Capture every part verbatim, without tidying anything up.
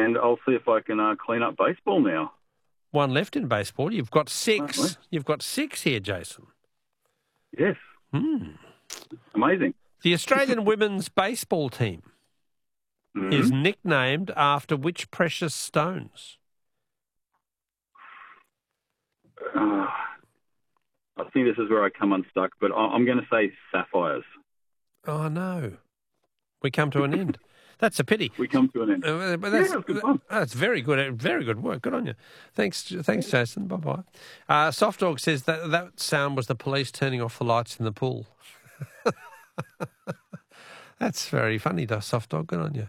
and I'll see if I can uh, clean up baseball now. One left in baseball. You've got six. Oh, You've got six here, Jason. Yes. Hmm. Amazing. The Australian women's baseball team Mm-hmm. is nicknamed after which precious stones? Uh, I think this is where I come unstuck, but I- I'm going to say sapphires. Oh, no. We come to an end. That's a pity. We come to an end. Uh, but that's, Yeah, good fun. that's very good. Very good work. Good on you. Thanks, thanks, Jason. Bye bye. Uh, Soft Dog says that that sound was the police turning off the lights in the pool. That's very funny, though, Soft Dog. Good on you.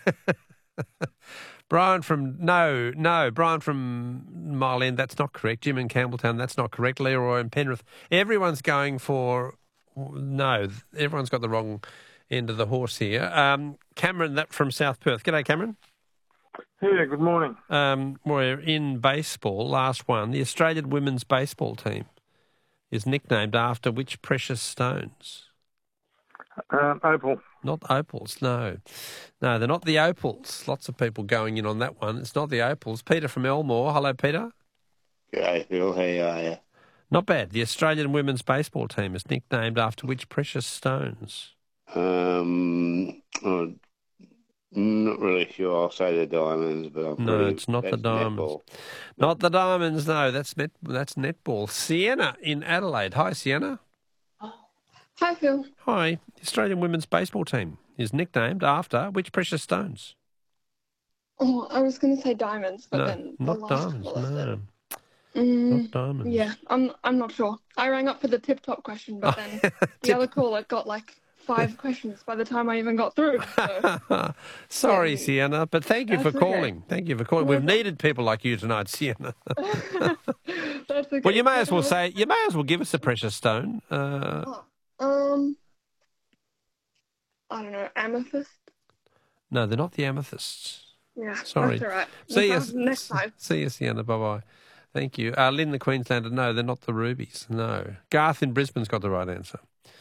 Brian from no, no. Brian from Mile End. That's not correct. Jim in Campbelltown. That's not correct. Leroy and Penrith. Everyone's going for no. Everyone's got the wrong end of the horse here. Um, Cameron, that from South Perth. G'day, Cameron. Yeah, good morning. Um, we're in baseball. Last one. The Australian women's baseball team is nicknamed after which precious stones? Um, opal. Not opals, no. No, they're not the opals. Lots of people going in on that one. It's not the opals. Peter from Elmore. Hello, Peter. G'day, Phil. How are you? Not bad. The Australian women's baseball team is nicknamed after which precious stones? Um, I'm not really sure. I'll say the diamonds, but I'm No, pretty, it's not the that's diamonds. netball. Not the diamonds, no. That's net, that's netball. Sienna in Adelaide. Hi, Sienna. Hi, Phil. Hi. The Australian women's baseball team is nicknamed after which precious stones? Oh, I was going to say diamonds, but no, then the not last diamonds, couple I no. said- Mm, Not diamonds. yeah, I'm I'm not sure. I rang up for the tip-top question, but then the Tip- other caller got like five questions by the time I even got through. So. Sorry, Yeah. Sienna, but thank you That's for okay. calling. Thank you for calling. No We've problem. needed people like you tonight, Sienna. That's okay. Well, you may as well say, you may as well give us a precious stone. Uh, Um, I don't know, amethyst. no, they're not the amethysts. Yeah, Sorry. that's all right. See you Next time- Next time. See you, Sienna. Bye-bye. Thank you. Uh, Lynn, the Queenslander, no, they're not the rubies. No. Garth in Brisbane's got the right answer.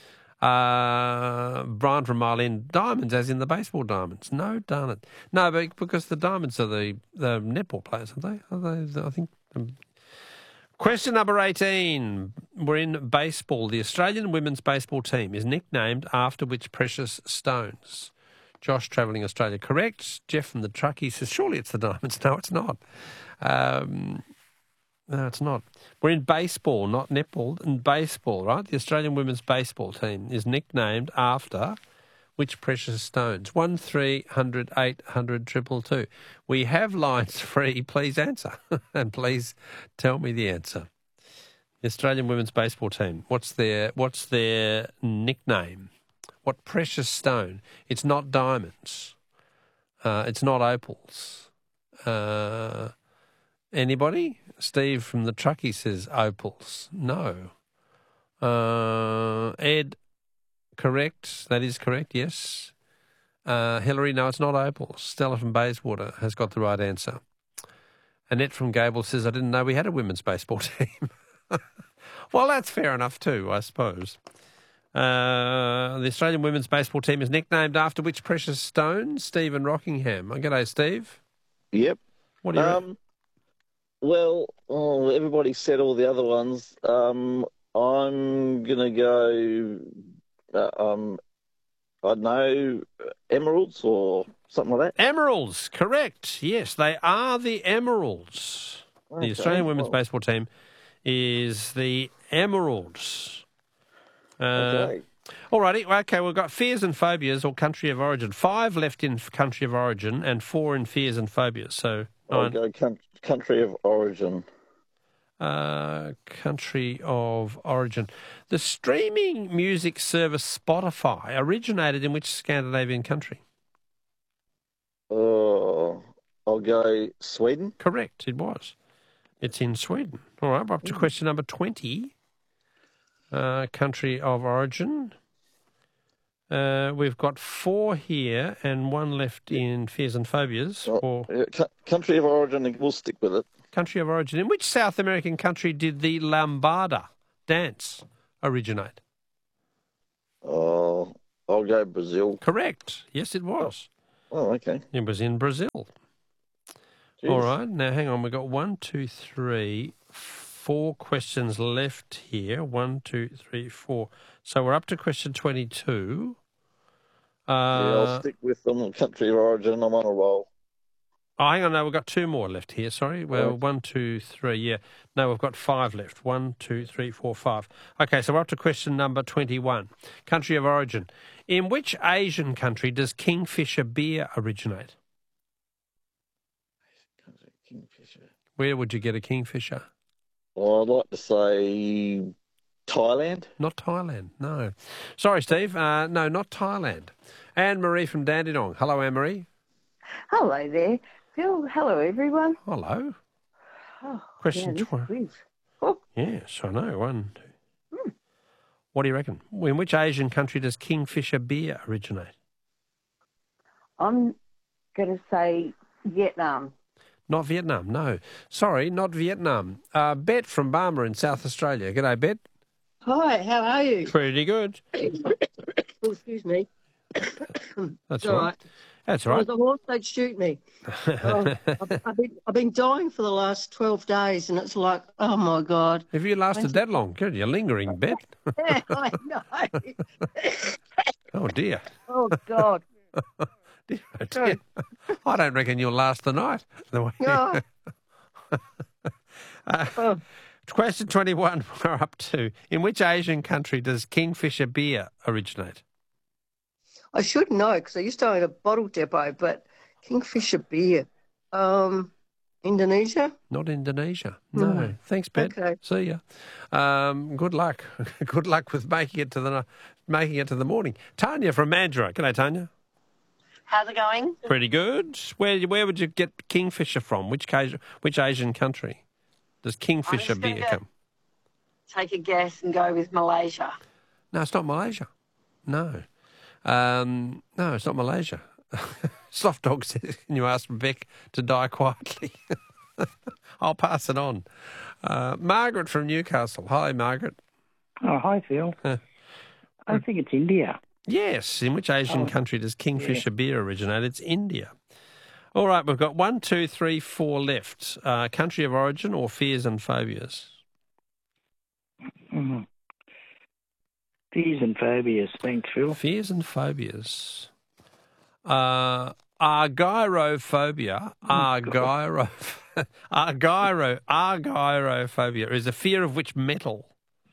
Uh, Brian from Mile End, diamonds, as in the baseball diamonds. No, darn it. No, but because the diamonds are the, the netball players, aren't they? Are they? I think. Um, Question number eighteen. We're in baseball. The Australian women's baseball team is nicknamed after which precious stones? Josh, Travelling Australia, correct. Jeff from the Truckee says, surely it's the diamonds. No, it's not. Um, no, it's not. We're in baseball, not netball. In baseball, right? The Australian women's baseball team is nicknamed after which precious stones? One three hundred eight hundred triple two. We have lines free. Please answer, and please tell me the answer. The Australian women's baseball team. What's their What's their nickname? What precious stone? It's not diamonds. Uh, it's not opals. Uh, anybody? Steve from the Truckee says opals. No. Uh, Ed, correct. That is correct, yes. Uh, Hillary, no, it's not opals. Stella from Bayswater has got the right answer. Annette from Gable says, I didn't know we had a women's baseball team. Well, that's fair enough too, I suppose. Uh, the Australian women's baseball team is nicknamed after which precious stone? Steve in Rockingham. Oh, g'day, Steve. Yep. What do you Um, well, oh, everybody said all the other ones. Um, I'm gonna go. Uh, um, I don't know, emeralds or something like that. Emeralds, correct. Yes, they are the Emeralds. Okay, The Australian women's well. baseball team is the Emeralds. Uh, Okay. All righty. Okay, we've got fears and phobias or country of origin. Five left in country of origin and four in fears and phobias. So I'll nine. go coun- country of origin. Uh, country of origin. The streaming music service Spotify originated in which Scandinavian country? Oh, I'll go Sweden. Correct, it was. It's in Sweden. All right, we're up to question number twenty. Uh, country of origin. Uh, we've got four here and one left in fears and phobias. Oh, Or yeah, cu- country of origin, we'll stick with it. country of origin. In which South American country did the lambada dance originate? Oh, I'll go Brazil. Correct. Yes, it was. Oh, okay. It was in Brazil. Cheers. All right. Now, hang on. We've got one, two, three, four questions left here. One, two, three, four. So we're up to question twenty-two. Uh, Yeah, I'll stick with them. Country of origin. I'm on a roll. Oh, hang on. No, we've got two more left here. Sorry. Well, Okay. one, two, three. Yeah. No, we've got five left. One, two, three, four, five. Okay, so we're up to question number twenty-one. Country of origin. In which Asian country does Kingfisher beer originate? Kingfisher. Where would you get a Kingfisher? Well, I'd like to say Thailand. Not Thailand, no. Sorry, Steve. Uh, no, not Thailand. Anne-Marie from Dandenong. Hello, Anne-Marie. Hello there, Phil. Hello, everyone. Hello. Oh, Question yeah, this tw- quiz. Oh, Yes, I know. One, two. What do you reckon? In which Asian country does Kingfisher beer originate? I'm going to say Vietnam. Not Vietnam, no. Sorry, not Vietnam. Uh, Bet from Barmer in South Australia. G'day, Bet. Hi, how are you? Pretty good. Oh, excuse me. That's It's all right. right. That's I right. was a horse, they'd shoot me. Oh, I've, I've, been, I've been dying for the last twelve days, and it's like, oh, my God. Have you lasted that long? Good. You're lingering, Bet. Yeah, I know. Oh, dear. Oh, God. Dear, oh, dear. I don't reckon you'll last the night. The way Oh, Uh, oh. Question twenty-one, we're up to. In which Asian country does Kingfisher beer originate? I should know, because I used to own a bottle depot, but Kingfisher beer. Um, Indonesia? Not Indonesia. No. No. Thanks, Bet. Okay. See ya. Um, good luck. Good luck with making it to the making it to the morning. Tanya from Mandurah. G'day, Tanya. How's it going? Pretty good. Where where would you get Kingfisher from? Which Asian, which Asian country does Kingfisher I'm just gonna beer go- come? Take a guess and go with Malaysia. No, it's not Malaysia. No. Um, no, it's not Malaysia. Soft Dog says, can you ask Beck to die quietly? I'll pass it on. Uh, Margaret from Newcastle. Hi, Margaret. Oh, hi, Phil. Uh, I think it's India. Yes. In which Asian Oh, country does Kingfisher beer originate? It's India. All right, we've got one, two, three, four left. Uh, country of origin or fears and phobias? Mm. Fears and phobias. Thanks, Phil. Fears and phobias. Uh, argyrophobia. Argyro, argyro, argyrophobia is a fear of which metal?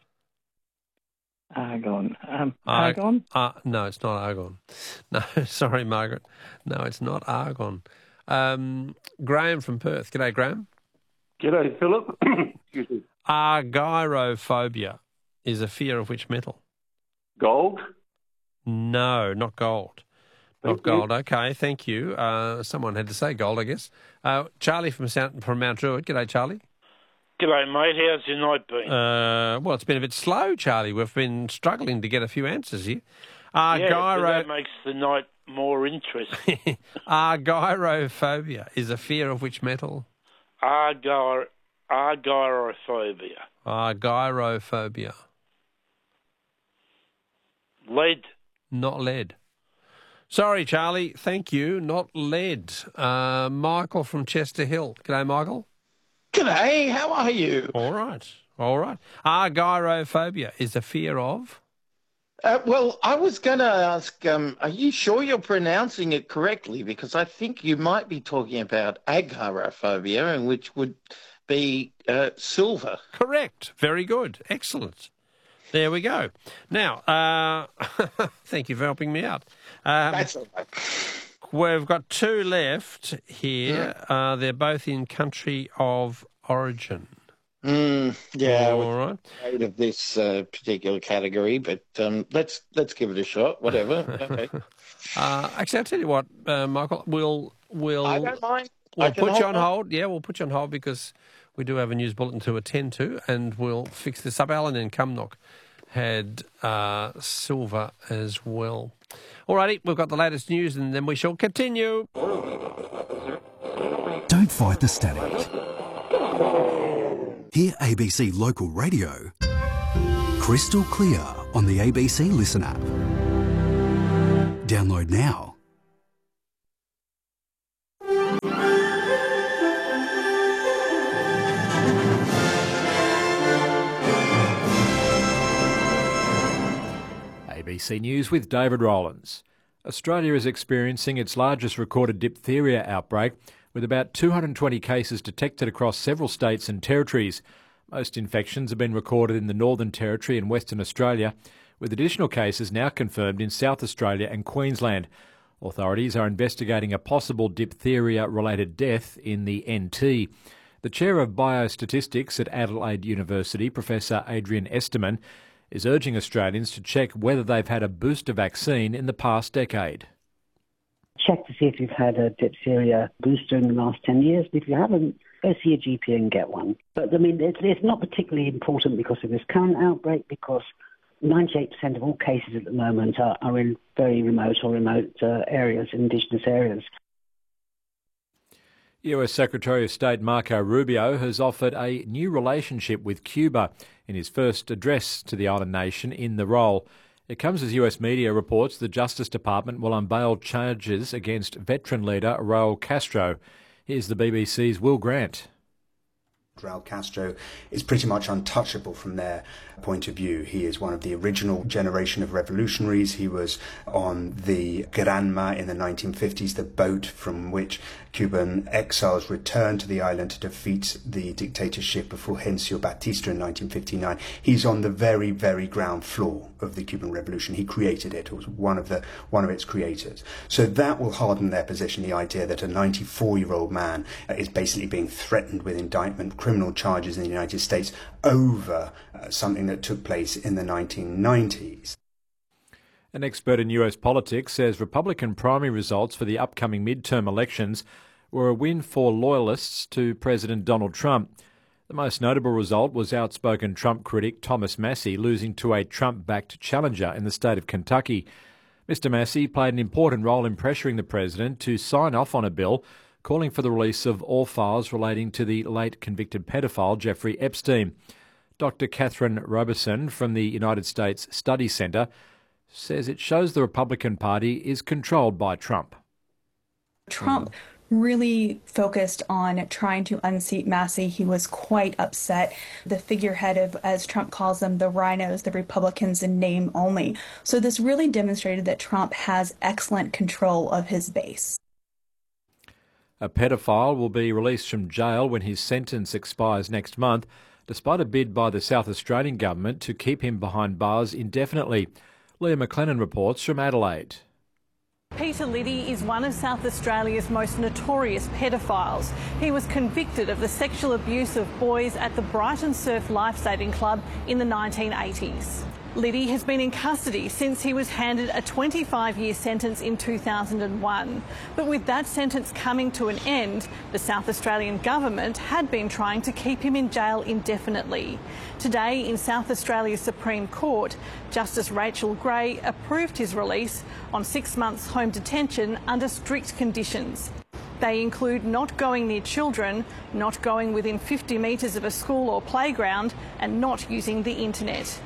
Argon. Um, Ar- argon? Uh, no, it's not argon. No, sorry, Margaret. No, it's not argon. Um, Graham from Perth. G'day, Graham. G'day, Philip. Excuse me. Argyrophobia is a fear of which metal? Gold? No, not gold. Not Thank you. gold. Okay, thank you. Uh, someone had to say gold, I guess. Uh, Charlie from Mount, from Mount Druitt. G'day, Charlie. G'day, mate. How's your night been? Uh, well, it's been a bit slow, Charlie. We've been struggling to get a few answers here. Uh, yeah, but gyro... that makes the night more interesting. Argyrophobia is a fear of which metal? Argyr, argyrophobia. Argyrophobia. Lead. Not lead. Sorry, Charlie. Thank you. Not lead. Uh, Michael from Chester Hill. G'day, Michael. G'day, how are you? All right. All right. Argyrophobia is a fear of? Uh, well, I was going to ask, um, are you sure you're pronouncing it correctly? Because I think you might be talking about agoraphobia, and which would be uh, silver. Correct. Very good. Excellent. There we go. Now, uh, thank you for helping me out. Um, That's all right. We've got two left here. Uh, they're both in country of origin. Mm, yeah, All right. out of this uh, particular category, but um, let's let's give it a shot. Whatever. Okay. Uh, actually, I'll tell you what, uh, Michael, we'll we'll I don't mind. we'll I can put you hold on on. hold. Yeah, we'll put you on hold because we do have a news bulletin to attend to, and we'll fix this up. Alan and Cumnock had uh, silver as well. All righty, we've got the latest news, and then we shall continue. Don't fight the static. Hear A B C Local Radio crystal clear on the A B C Listen app. Download now. C News with David Rowlands. Australia is experiencing its largest recorded diphtheria outbreak, with about two hundred twenty cases detected across several states and territories. Most infections have been recorded in the Northern Territory and Western Australia, with additional cases now confirmed in South Australia and Queensland. Authorities are investigating a possible diphtheria-related death in the N T. The Chair of Biostatistics at Adelaide University, Professor Adrian Esterman, is urging Australians to check whether they've had a booster vaccine in the past decade. Check to see if you've had a diphtheria booster in the last ten years. If you haven't, go see your G P and get one. But, I mean, it's, it's not particularly important because of this current outbreak, because ninety-eight percent of all cases at the moment are, are in very remote or remote uh, areas, Indigenous areas. U S Secretary of State Marco Rubio has offered a new relationship with Cuba in his first address to the island nation in the role. It comes as U S media reports the Justice Department will unveil charges against veteran leader Raul Castro. Here's the B B C's Will Grant. Raul Castro is pretty much untouchable from their point of view. He is one of the original generation of revolutionaries. He was on the Granma in the nineteen fifties, the boat from which Cuban exiles returned to the island to defeat the dictatorship of Fulgencio Batista in nineteen fifty-nine. He's on the very, very ground floor of the Cuban Revolution. He created it. He was one of the one of its creators. So that will harden their position, the idea that a ninety-four-year-old man is basically being threatened with indictment, criminal charges in the United States over uh, something that took place in the nineteen nineties. An expert in U S politics says Republican primary results for the upcoming midterm elections were a win for loyalists to President Donald Trump. The most notable result was outspoken Trump critic Thomas Massie losing to a Trump-backed challenger in the state of Kentucky. Mister Massie played an important role in pressuring the president to sign off on a bill calling for the release of all files relating to the late convicted pedophile Jeffrey Epstein. Doctor Catherine Roberson from the United States Study Centre says it shows the Republican Party is controlled by Trump. Trump really focused on trying to unseat Massie. He was quite upset. The figurehead of, as Trump calls them, the rhinos, the Republicans in name only. So this really demonstrated that Trump has excellent control of his base. A pedophile will be released from jail when his sentence expires next month, despite a bid by the South Australian government to keep him behind bars indefinitely. Leah McLennan reports from Adelaide. Peter Liddy is one of South Australia's most notorious pedophiles. He was convicted of the sexual abuse of boys at the Brighton Surf Lifesaving Club in the nineteen eighties. Liddy has been in custody since he was handed a twenty-five-year sentence in two thousand one. But with that sentence coming to an end, the South Australian government had been trying to keep him in jail indefinitely. Today, in South Australia's Supreme Court, Justice Rachel Gray approved his release on six months home detention under strict conditions. They include not going near children, not going within fifty metres of a school or playground, and not using the internet.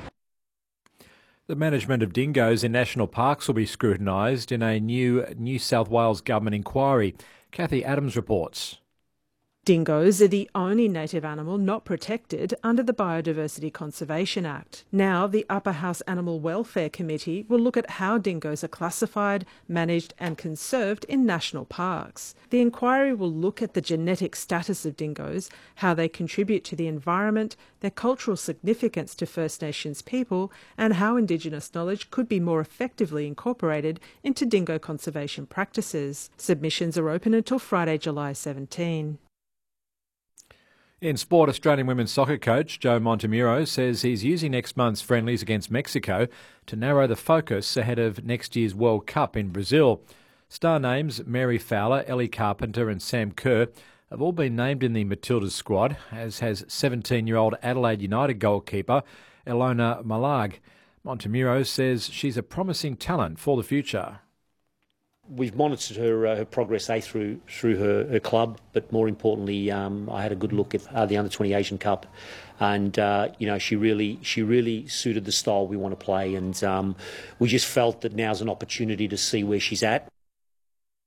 The management of dingoes in national parks will be scrutinised in a new New South Wales government inquiry. Kathy Adams reports. Dingoes are the only native animal not protected under the Biodiversity Conservation Act. Now, the Upper House Animal Welfare Committee will look at how dingoes are classified, managed and conserved in national parks. The inquiry will look at the genetic status of dingoes, how they contribute to the environment, their cultural significance to First Nations people, and how Indigenous knowledge could be more effectively incorporated into dingo conservation practices. Submissions are open until Friday, July seventeenth. In sport, Australian women's soccer coach Joe Montemuro says he's using next month's friendlies against Mexico to narrow the focus ahead of next year's World Cup in Brazil. Star names Mary Fowler, Ellie Carpenter and Sam Kerr have all been named in the Matildas squad, as has seventeen-year-old Adelaide United goalkeeper Elona Malag. Montemuro says she's a promising talent for the future. We've monitored her uh, her progress a through through her, her club, but more importantly, um, I had a good look at uh, the Under twenty Asian Cup, and uh, you know she really she really suited the style we want to play, and um, we just felt that now's an opportunity to see where she's at.